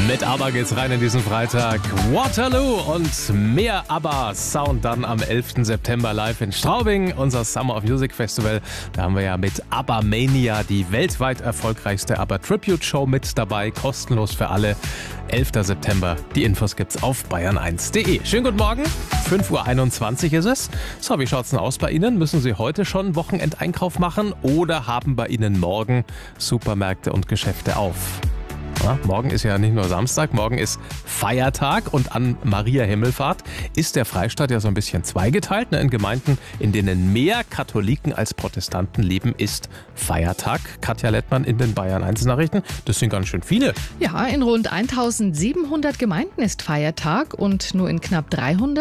Mit ABBA geht's rein in diesen Freitag. Waterloo und mehr ABBA-Sound dann am 11. September live in Straubing, unser Summer of Music Festival. Da haben wir ja mit ABBA Mania die weltweit erfolgreichste ABBA-Tribute-Show mit dabei, kostenlos für alle. 11. September. Die Infos gibt's auf bayern1.de. Schönen guten Morgen, 5.21 Uhr ist es. So, wie schaut's denn aus bei Ihnen? Müssen Sie heute schon Wochenendeinkauf machen oder haben bei Ihnen morgen Supermärkte und Geschäfte auf? Ja, morgen ist ja nicht nur Samstag, morgen ist Feiertag und an Maria Himmelfahrt ist der Freistaat ja so ein bisschen zweigeteilt. In Gemeinden, in denen mehr Katholiken als Protestanten leben, ist Feiertag. Katja Lettmann in den Bayern 1 Nachrichten. Das sind ganz schön viele. Ja, in rund 1700 Gemeinden ist Feiertag und nur in knapp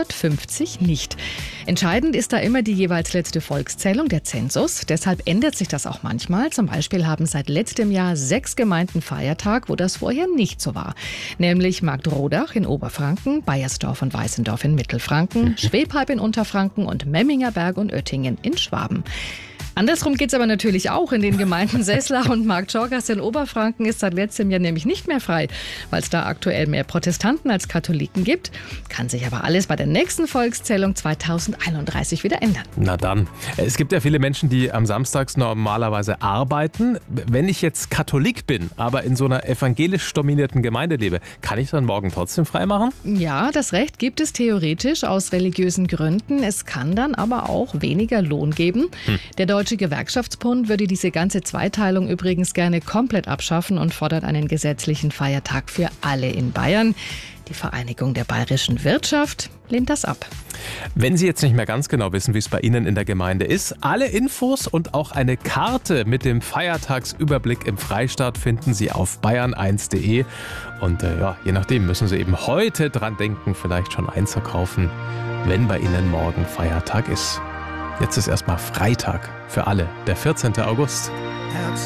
350 nicht. Entscheidend ist da immer die jeweils letzte Volkszählung, der Zensus. Deshalb ändert sich das auch manchmal. Zum Beispiel haben seit letztem Jahr 6 Gemeinden Feiertag, wo das vorher nicht so war. Nämlich Marktrodach in Oberfranken, Baiersdorf und Weißendorf in Mittelfranken, Schwebhalb in Unterfranken und Memminger Berg und Oettingen in Schwaben. Andersrum geht es aber natürlich auch. In den Gemeinden Sesslach und Marktschorgast in Oberfranken ist seit letztem Jahr nämlich nicht mehr frei, weil es da aktuell mehr Protestanten als Katholiken gibt. Kann sich aber alles bei der nächsten Volkszählung 2031 wieder ändern. Na dann. Es gibt ja viele Menschen, die am Samstags normalerweise arbeiten. Wenn ich jetzt Katholik bin, aber in so einer evangelisch dominierten Gemeinde lebe, kann ich dann morgen trotzdem frei machen? Ja, das Recht gibt es theoretisch aus religiösen Gründen. Es kann dann aber auch weniger Lohn geben. Der Deutsche Gewerkschaftsbund würde diese ganze Zweiteilung übrigens gerne komplett abschaffen und fordert einen gesetzlichen Feiertag für alle in Bayern. Die Vereinigung der bayerischen Wirtschaft lehnt das ab. Wenn Sie jetzt nicht mehr ganz genau wissen, wie es bei Ihnen in der Gemeinde ist, alle Infos und auch eine Karte mit dem Feiertagsüberblick im Freistaat finden Sie auf bayern1.de. Und je nachdem müssen Sie eben heute dran denken, vielleicht schon einzukaufen, wenn bei Ihnen morgen Feiertag ist. Jetzt ist erstmal Freitag für alle, der 14. August.